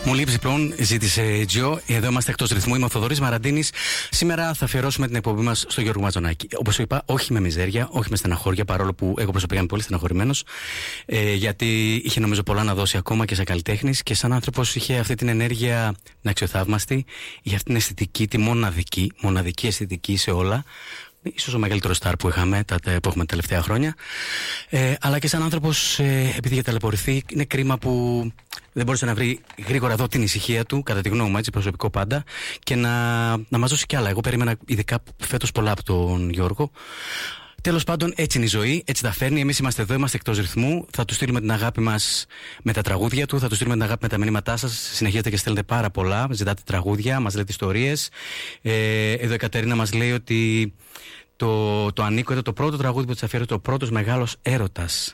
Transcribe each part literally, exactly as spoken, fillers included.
Μου λείψει πλέον, ζήτησε Τζο. Εδώ είμαστε εκτός ρυθμού. Είμαι ο Θοδωρής Μαραντίνης. Σήμερα θα αφιερώσουμε την εκπομπή μας στο Γιώργο Ματζονάκη. Όπως σου είπα, όχι με μιζέρια, όχι με στεναχώρια, παρόλο που εγώ προσωπικά είμαι πολύ στεναχωρημένος. Ε, γιατί είχε νομίζω πολλά να δώσει ακόμα και σαν καλλιτέχνης και σαν άνθρωπος είχε αυτή την ενέργεια να αξιοθαύμαστη. Είχε αυτή την αισθητική, τη μοναδική, μοναδική αισθητική σε όλα. Ίσως ο μεγαλύτερο στάρ που είχαμε, τα, που έχουμε τα τελευταία χρόνια. Ε, αλλά και σαν άνθρωπος, ε, επειδή είχε ταλαιπωρηθεί, είναι κρίμα που δεν μπόρεσε να βρει γρήγορα εδώ την ησυχία του, κατά τη γνώμη μου, έτσι, προσωπικό πάντα, και να, να μας δώσει κι άλλα. Εγώ περίμενα ειδικά φέτος πολλά από τον Γιώργο. Τέλος πάντων, έτσι είναι η ζωή, έτσι τα φέρνει. Εμείς είμαστε εδώ, είμαστε εκτός ρυθμού. Θα του στείλουμε την αγάπη μας με τα τραγούδια του, θα του στείλουμε την αγάπη με τα μηνύματά σας. Συνεχίζετε και στέλνετε πάρα πολλά. Ζητάτε τραγούδια, μας λέτε ιστορίες. Ε, εδώ η Κατερίνα μας λέει ότι το, το Ανίκο ήταν το πρώτο τραγούδι που της αφιέρωσε, το πρώτος μεγάλος έρωτας.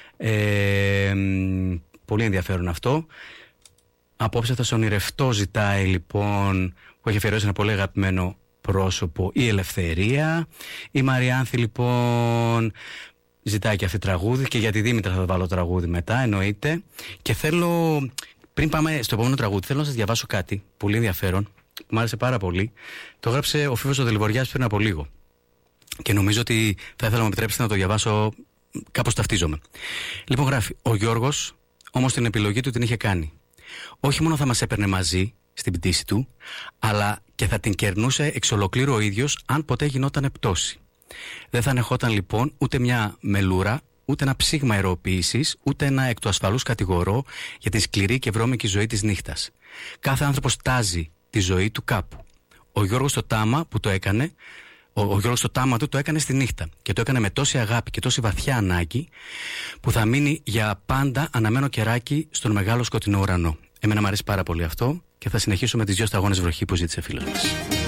Ε, πολύ ενδιαφέρον αυτό. Απόψε θα σε ονειρευτώ, ζητάει λοιπόν, που έχει αφιερώσει ένα πολύ αγαπημένο πρόσωπο, η Ελευθερία. Η Μαριάνθη λοιπόν ζητάει και αυτή τραγούδι, και για τη Δήμητρα θα βάλω τραγούδι μετά, εννοείται. Και θέλω, πριν πάμε στο επόμενο τραγούδι, θέλω να σας διαβάσω κάτι πολύ ενδιαφέρον που μου άρεσε πάρα πολύ. Το έγραψε ο Φίβος ο Δελιβοριάς πριν από λίγο και νομίζω ότι θα ήθελα να μου επιτρέψετε να το διαβάσω, κάπως ταυτίζομαι. Λοιπόν, γράφει: ο Γιώργος όμως την επιλογή του την είχε κάνει. Όχι μόνο θα μας έπαιρνε μαζί στην πτήση του, αλλά και θα την κερνούσε εξ ολοκλήρου ο ίδιος αν ποτέ γινότανε πτώση. Δεν θα ανεχόταν λοιπόν ούτε μια μελούρα, ούτε ένα ψήγμα αεροποίησης, ούτε ένα εκ του ασφαλούς κατηγορό για την σκληρή και βρώμικη ζωή της νύχτας. Κάθε άνθρωπος τάζει τη ζωή του κάπου. Ο Γιώργος το τάμα που το έκανε, ο, ο Γιώργος το τάμα του το έκανε στη νύχτα, και το έκανε με τόση αγάπη και τόση βαθιά ανάγκη που θα μείνει για πάντα αναμένο κεράκι στον μεγάλο σκοτεινό ουρανό. Εμένα μου αρέσει πάρα πολύ αυτό και θα συνεχίσω με τις δύο σταγόνες βροχή που ζήτησε φίλος μας.